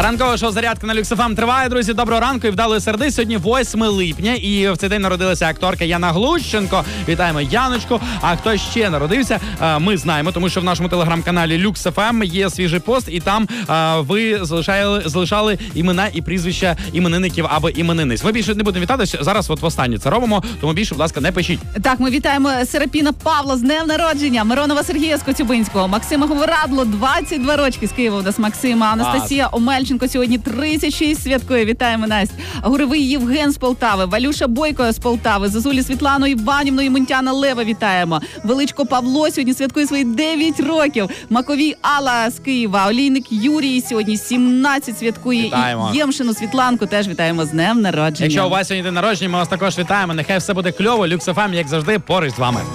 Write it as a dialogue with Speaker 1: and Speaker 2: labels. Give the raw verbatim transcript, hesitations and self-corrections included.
Speaker 1: Ранкове шоу «Зарядка» на Люкс еф ем триває, друзі. Доброго ранку і вдалої середи. Сьогодні восьме липня, і в цей день народилася акторка Яна Глущенко. Вітаємо Яночку. А хто ще народився, ми знаємо, тому що в нашому телеграм-каналі Люкс еф ем є свіжий пост, і там ви залишали, залишали імена і прізвища іменинників або іменинниць. Ми більше не будемо вітатися, зараз от востаннє це робимо, тому більше, будь ласка, не пишіть.
Speaker 2: Так, ми вітаємо Серапіна Павла з днем народження, Миронова Сергія з Коцюбинського, Максима Говорадло, двадцять два рочки з Києва у нас Максима, Анастасія Омельченко сьогодні тридцять шість святкує, вітаємо Настя. Гуревий Євген з Полтави, Валюша Бойко з Полтави, Зозулі Світлану Іванівну і Мунтяна Лева вітаємо. Величко Павло сьогодні святкує свої дев'ять років, Маковій Алла з Києва, Олійник Юрій сьогодні сімнадцять святкує,
Speaker 1: вітаємо.
Speaker 2: І Ємшину Світланку теж вітаємо з днем народження.
Speaker 1: Якщо у вас сьогодні день народження, ми вас також вітаємо. Нехай все буде кльово. Люкс еф ем, як завжди, поруч з вами.